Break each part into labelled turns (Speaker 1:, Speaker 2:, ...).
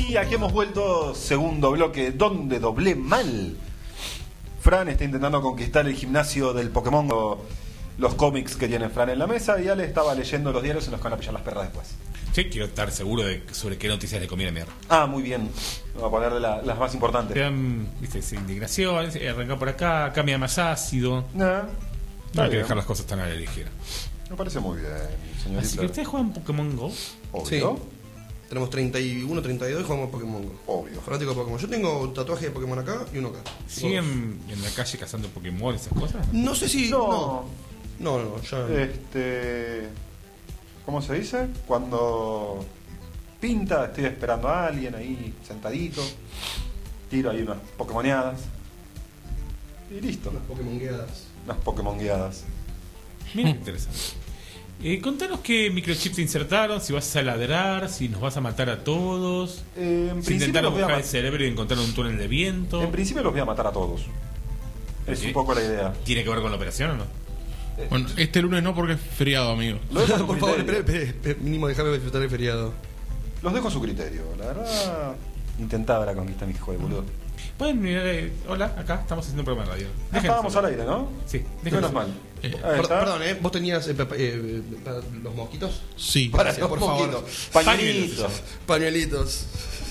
Speaker 1: Y aquí hemos vuelto, segundo bloque, donde doblé mal. Fran está intentando conquistar el gimnasio del Pokémon, los cómics que tiene Fran en la mesa, y Ale estaba leyendo los diarios en los que van a pillar las perras después.
Speaker 2: Sí, quiero estar seguro de sobre qué noticias le conviene mirar.
Speaker 1: Ah, muy bien. Voy a poner las más importantes.
Speaker 2: Te dan, viste, indignación, arrancar por acá, cambia más ácido.
Speaker 1: Nah,
Speaker 2: No hay que dejar las cosas tan a la ligera.
Speaker 1: me parece muy bien, señorita.
Speaker 2: Así que ustedes juegan Pokémon Go.
Speaker 1: Obvio.
Speaker 3: Sí. Tenemos 31, 32 y jugamos Pokémon Go.
Speaker 1: Obvio.
Speaker 3: Fanático de Pokémon. Yo tengo un tatuaje de Pokémon acá y uno acá.
Speaker 2: ¿Siguen en la calle cazando Pokémon y esas cosas?
Speaker 3: No sé si...
Speaker 1: No.
Speaker 3: No, ya...
Speaker 1: ¿Cómo se dice? Cuando pinta, estoy esperando a alguien ahí sentadito, tiro ahí unas Pokémoneadas y listo.
Speaker 3: Las Pokémon guiadas.
Speaker 1: Unas Pokémon guiadas.
Speaker 2: Mira qué interesante. Contanos qué microchips te insertaron, si vas a ladrar, si nos vas a matar a todos,
Speaker 1: En
Speaker 2: si intentaron
Speaker 1: principio,
Speaker 2: buscar el cerebro y encontrar un túnel de viento.
Speaker 1: en principio los voy a matar a todos. Es
Speaker 2: Sí.
Speaker 1: un poco la idea.
Speaker 2: ¿Tiene que ver con la operación o no?
Speaker 4: Bueno, este lunes no porque es feriado, amigo.
Speaker 1: Lo dejo a su
Speaker 3: Por favor,
Speaker 1: criterio.
Speaker 3: espere, mínimo déjame disfrutar el feriado.
Speaker 1: Los dejo a su criterio. La verdad, intentaba la conquista mi hijo de boludo.
Speaker 2: Pueden mirar, hola, acá estamos haciendo un programa de radio.
Speaker 1: Ah, estábamos al aire, ¿no?
Speaker 2: Sí,
Speaker 1: Menos mal. Ahí está.
Speaker 3: Perdón, vos tenías para los mosquitos.
Speaker 4: Sí.
Speaker 3: Para
Speaker 1: Gracias,
Speaker 3: por
Speaker 1: mosquitos.
Speaker 3: favor.
Speaker 1: Pañuelitos.
Speaker 3: Pañuelitos.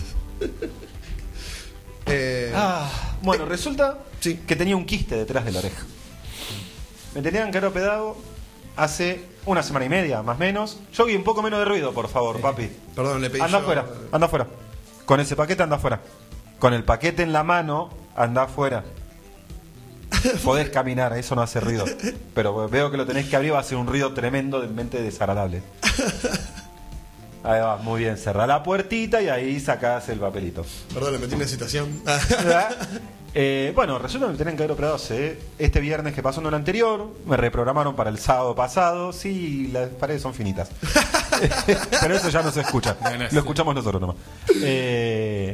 Speaker 1: Bueno, resulta
Speaker 3: Sí.
Speaker 1: que tenía un quiste detrás de la oreja. Me tenían que haber operado hace una semana y media, más o menos. Yogi, un poco menos de ruido, por favor, papi.
Speaker 3: Perdón, le pedí
Speaker 1: Anda
Speaker 3: yo-
Speaker 1: afuera, anda afuera. Con ese paquete anda afuera. Con el paquete en la mano, anda afuera. Podés caminar, eso no hace ruido. Pero veo que lo tenés que abrir, va a hacer un ruido tremendamente desagradable. Ahí va, muy bien. Cerrá la puertita y ahí sacás el papelito.
Speaker 3: Perdón, le metí una citación.
Speaker 1: Bueno, resulta que me tenían que haber operado este viernes que pasó, no el anterior. Me reprogramaron para el sábado pasado. Sí, las paredes son finitas. Pero eso ya no se escucha.
Speaker 2: No, no,
Speaker 1: Lo
Speaker 2: sí.
Speaker 1: escuchamos nosotros nomás.